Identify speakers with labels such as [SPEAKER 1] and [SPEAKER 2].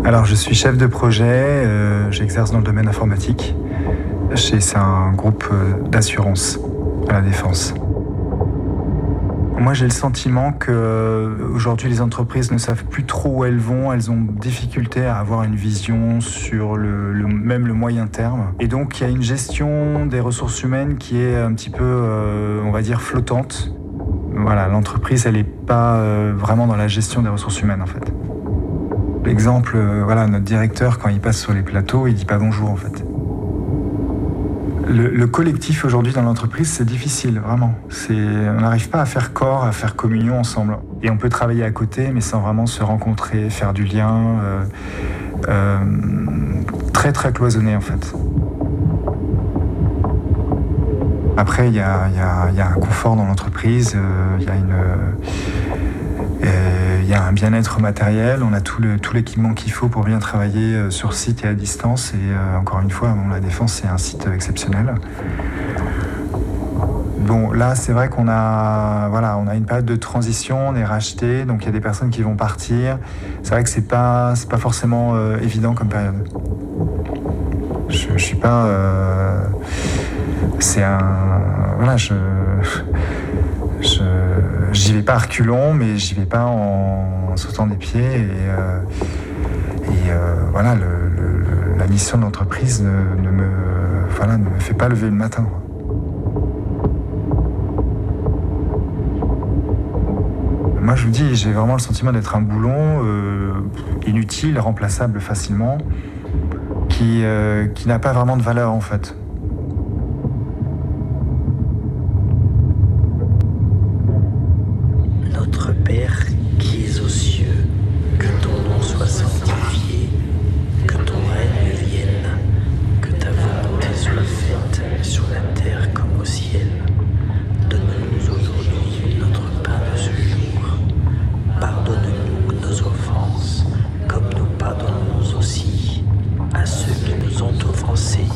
[SPEAKER 1] Alors, je suis chef de projet, j'exerce dans le domaine informatique. C'est un groupe d'assurance à la Défense. Moi, j'ai le sentiment qu'aujourd'hui, les entreprises ne savent plus trop où elles vont. Elles ont difficulté à avoir une vision sur même le moyen terme. Et donc, il y a une gestion des ressources humaines qui est un petit peu, on va dire, flottante. Voilà, l'entreprise, elle n'est pas vraiment dans la gestion des ressources humaines, en fait. L'exemple, voilà, notre directeur, quand il passe sur les plateaux, il dit pas bonjour, en fait. Le collectif aujourd'hui dans l'entreprise, c'est difficile, vraiment. On n'arrive pas à faire corps, à faire communion ensemble. Et on peut travailler à côté, mais sans vraiment se rencontrer, faire du lien. Très, très cloisonné, en fait. Après, il y a un confort dans l'entreprise, il y a un bien-être matériel, on a tout l'équipement qu'il faut pour bien travailler sur site et à distance. Et encore une fois, la Défense, c'est un site exceptionnel. Bon, là, c'est vrai qu'on a une période de transition, on est racheté, donc il y a des personnes qui vont partir. C'est vrai que c'est pas forcément évident comme période. Je suis pas... c'est un... Voilà, j'y vais pas à reculons, mais j'y vais pas en sautant des pieds. Et voilà, la mission de l'entreprise ne me fait pas lever le matin. Moi, je vous dis, j'ai vraiment le sentiment d'être un boulon inutile, remplaçable facilement, qui n'a pas vraiment de valeur en fait.
[SPEAKER 2] Notre Père qui es aux cieux, que ton nom soit sanctifié, que ton règne vienne, que ta volonté soit faite sur la terre comme au ciel. Donne-nous aujourd'hui notre pain de ce jour. Pardonne-nous nos offenses, comme nous pardonnons aussi à ceux qui nous ont offensés.